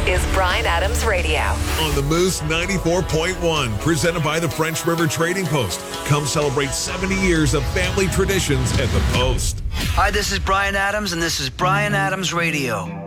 is Bryan Adams Radio. On the Moose 94.1, presented by the French River Trading Post. Come celebrate 70 years of family traditions at the Post. Hi, this is Bryan Adams, and this is Bryan Adams Radio.